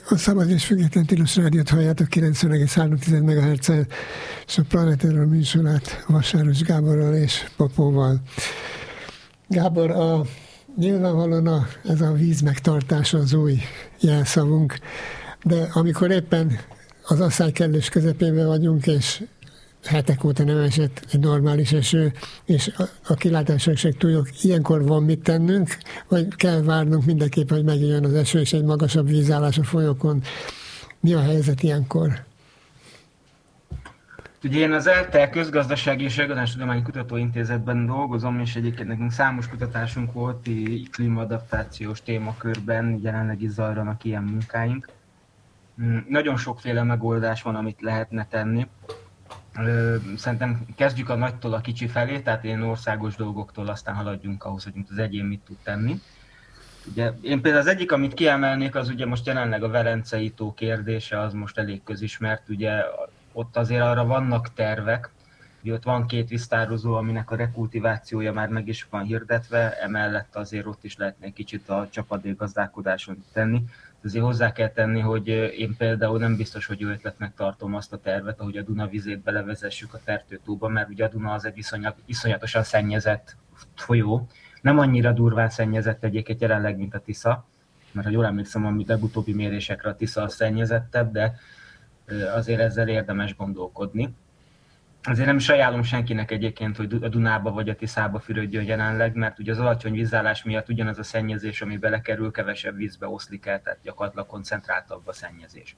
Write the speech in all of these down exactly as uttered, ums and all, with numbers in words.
A Szabad és Független Tilos Rádiót halljátok kilencven egész három megahertzen, és a Planetárium műsorát Vasáros Gáborral és Popóval. Gábor, a, nyilvánvalóan a, ez a víz megtartása az új jelszavunk, de amikor éppen az asszály kellős közepében vagyunk, és hetek óta nem esett egy normális eső, és a, a kilátások se túljok, ilyenkor van mit tennünk, vagy kell várnunk mindenképpen, hogy megjöjjön az eső, és egy magasabb vízállás a folyókon. Mi a helyzet ilyenkor? Ugye én az ELTE Közgazdasági és Regionális Tudományi Kutatóintézetben dolgozom, és egyébként nekünk számos kutatásunk volt klímaadaptációs témakörben, jelenleg is zajlanak ilyen munkáink. Nagyon sokféle megoldás van, amit lehetne tenni. Szerintem kezdjük a nagytól a kicsi felé, tehát én országos dolgoktól aztán haladjunk ahhoz, hogy az egyén mit tud tenni. Ugye, én például az egyik, amit kiemelnék, az ugye most jelenleg a Velencei tó kérdése, az most elég közismert, ugye ott azért arra vannak tervek, ugye ott van két víztározó, aminek a rekultivációja már meg is van hirdetve, emellett azért ott is lehetne egy kicsit a csapadékgazdálkodáson tenni. Azért hozzá kell tenni, hogy én például nem biztos, hogy jó ötletnek tartom azt a tervet, ahogy a Duna vizét belevezessük a Tertőtóba, mert ugye a Duna az egy iszonyat, iszonyatosan szennyezett folyó. Nem annyira durván szennyezett egyébként jelenleg, mint a Tisza, mert ha jól emlékszem, a legutóbbi mérésekre a Tisza a szennyezettebb, de azért ezzel érdemes gondolkodni. Azért nem is ajánlom senkinek egyébként, hogy a Dunába vagy a Tiszába fürödjön jelenleg, mert ugye az alacsony vízállás miatt ugyanaz a szennyezés, ami belekerül, kevesebb vízbe oszlik el, tehát gyakorlatilag koncentráltabb a szennyezés.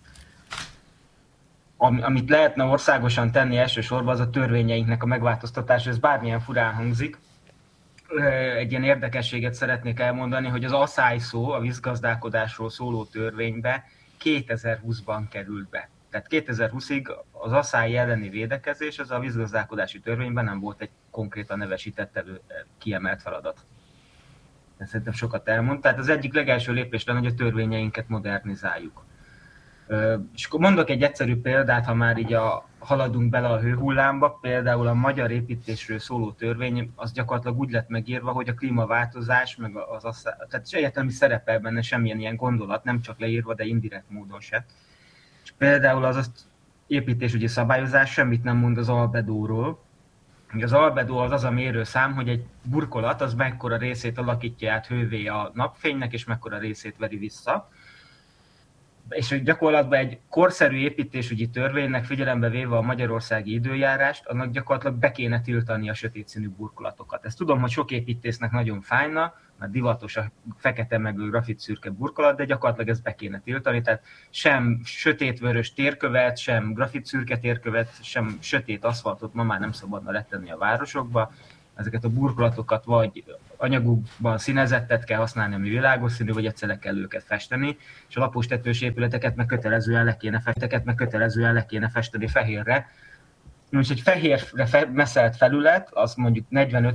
Amit lehetne országosan tenni elsősorban, az a törvényeinknek a megváltoztatása, ez bármilyen furán hangzik. Egy ilyen érdekességet szeretnék elmondani, hogy az asszály szó, a vízgazdálkodásról szóló törvénybe kétezer-húszban került be. Tehát kétezer-húszig az asszály elleni védekezés, az a vízgazdálkodási törvényben nem volt egy konkrétan nevesített elő, kiemelt feladat. Ez szerintem sokat elmond. Tehát az egyik legelső lépés lenne, hogy a törvényeinket modernizáljuk. És akkor mondok egy egyszerű példát, ha már így a, haladunk bele a hőhullámba, például a magyar építésről szóló törvény, az gyakorlatilag úgy lett megírva, hogy a klímaváltozás, meg az asszály, tehát egyáltalán szerepel benne semmilyen ilyen gondolat, nem csak leírva, de indirekt módon se. És például az, az építésügyi szabályozás semmit nem mond az albedóról. Az albedó az az a mérőszám, hogy egy burkolat az mekkora részét alakítja át hővé a napfénynek, és mekkora részét veri vissza. És hogy gyakorlatban egy korszerű építésügyi törvénynek figyelembe véve a magyarországi időjárást, annak gyakorlatilag be kéne tiltani a sötét színű burkolatokat. Ezt tudom, hogy sok építésznek nagyon fájna, mert divatos a fekete meg grafitszürke burkolat, de gyakorlatilag ezt be kéne tiltani, tehát sem sötétvörös térkövet, sem grafitszürke térkövet, sem sötét aszfaltot ma már nem szabadna letenni a városokba. Ezeket a burkolatokat vagy anyagukban színezettet kell használni, ami világos színű, vagy egyszerre kell őket festeni, és a lapos tetős épületeket meg kötelezően le kéne, festeket meg kötelezően le kéne festeni fehérre. Most egy fehérre meszelt felület, az mondjuk negyven